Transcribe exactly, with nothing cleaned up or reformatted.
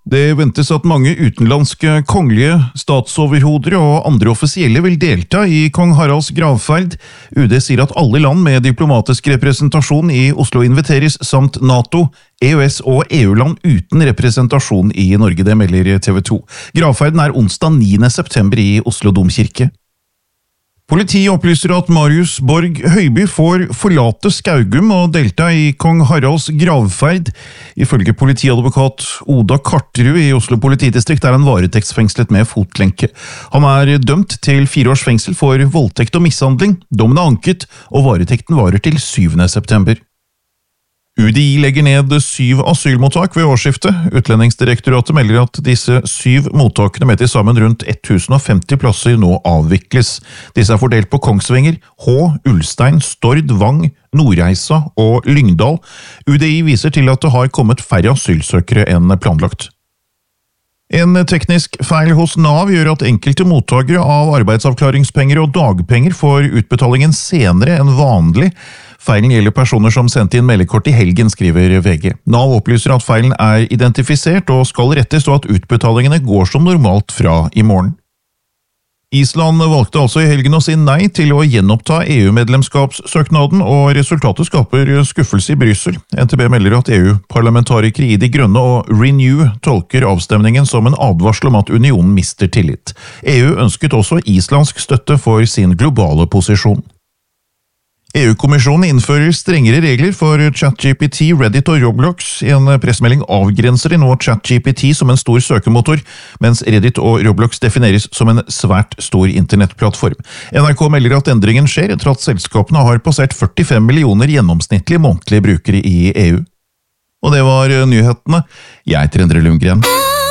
Det ventes at mange utenlandske kongelige, statsoverhoder og andre offisielle vil delta i kong Haralds gravferd. U D sier at alle land med diplomatisk representasjon i Oslo inviteres, samt NATO, E U S og E U-land uten representasjon i Norge, det melder T V to. Gravferden er onsdag niende september i Oslo domkirke. Politiet opplyser at Marius Borg Høiby får forlate Skaugum og delta i kong Haralds gravferd. Ifølge politiadvokat Oda Karterud i Oslo politidistrikt er han varetektsfengslet med fotlenke. Han er dømt til fire års fengsel for voldtekt og mishandling. Dommen er anket, og varetekten varer til syvende september. U D I legger ned syv asylmottak ved årsskiftet. Utlendingsdirektoratet melder at disse syv mottakene med til sammen rundt ett tusen femti plasser nå avvikles. Disse er fordelt på Kongsvinger, Hå, Ulstein, Stord, Vang, Nordreisa og Lyngdal. U D I viser til at det har kommet færre asylsøkere enn planlagt. En teknisk feil hos Nav gjør at enkelte mottagere av arbeidsavklaringspenger og dagpenger får utbetalingen senere enn vanlig. Feilen gjelder personer som sendte inn meldekort i helgen, skriver V G. Nav opplyser at feilen er identifisert og skal rettes, og at utbetalingene går som normalt fra i morgen. Island valgte altså i helgen å si nei til å gjenoppta E U-medlemskapssøknaden, og resultatet skaper skuffelse i Brussel. N T B melder at E U-parlamentarikere i De Grønne og Renew tolker avstemningen som en advarsel om at unionen mister tillit. E U ønsket også islandsk støtte for sin globale posisjon. E U-kommisjonen innfører strengere regler for ChatGPT, Reddit og Roblox. I en pressemelding avgrenser de nå ChatGPT som en stor søkemotor, mens Reddit og Roblox defineres som en svært stor internettplattform. N R K melder at endringen skjer etter at selskapene har passert førtifem millioner gjennomsnittlige månedlige brukere i E U. Og det var nyhetene. Jeg heter Endre Lundgren.